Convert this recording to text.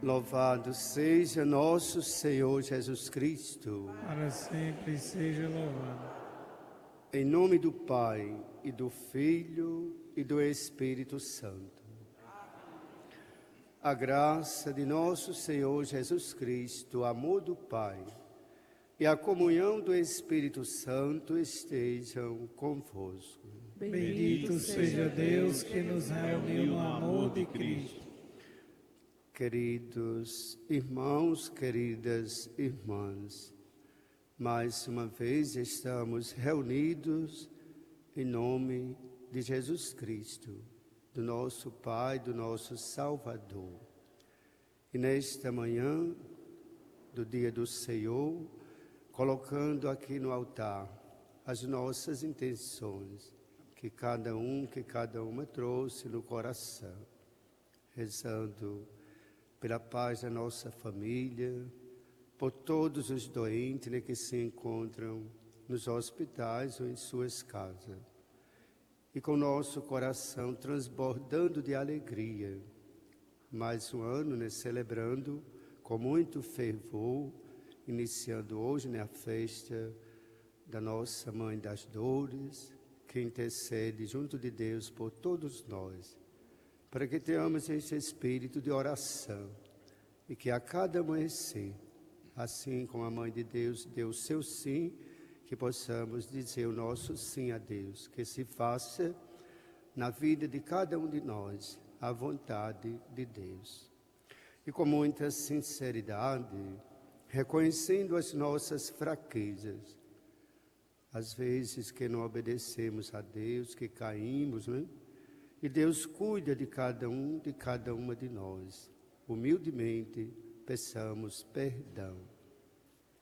Louvado seja nosso Senhor Jesus Cristo. Para sempre seja louvado. Em nome do Pai, e do Filho, e do Espírito Santo. A graça de nosso Senhor Jesus Cristo, o amor do Pai e a comunhão do Espírito Santo estejam convosco. Bendito seja Deus que nos reuniu no amor de Cristo. Queridos irmãos, queridas irmãs, mais uma vez estamos reunidos em nome de Jesus Cristo, do nosso Pai, do nosso Salvador. E nesta manhã do dia do Senhor, colocando aqui no altar as nossas intenções, que cada uma trouxe no coração, rezando pela paz da nossa família, por todos os doentes, né, que se encontram nos hospitais ou em suas casas. E com nosso coração transbordando de alegria, mais um ano, né, celebrando com muito fervor, iniciando hoje, né, a festa da nossa Mãe das Dores, que intercede junto de Deus por todos nós, para que tenhamos esse espírito de oração e que a cada amanhecer, assim como a Mãe de Deus deu o seu sim, que possamos dizer o nosso sim a Deus, que se faça na vida de cada um de nós a vontade de Deus. E com muita sinceridade, reconhecendo as nossas fraquezas, às vezes que não obedecemos a Deus, que caímos, né? E Deus cuida de cada um, de cada uma de nós. Humildemente, peçamos perdão.